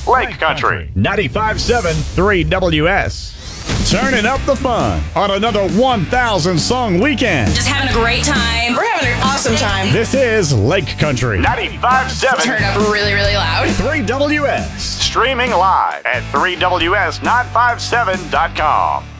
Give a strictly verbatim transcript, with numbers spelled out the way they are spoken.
Lake Country. ninety-five point seven three W S. Turning up the fun on another one thousand song weekend. Just having a great time. We're having an awesome time. This is Lake Country. ninety-five point seven. Turn it up really, really loud. three W S. Streaming live at three W S nine five seven dot com.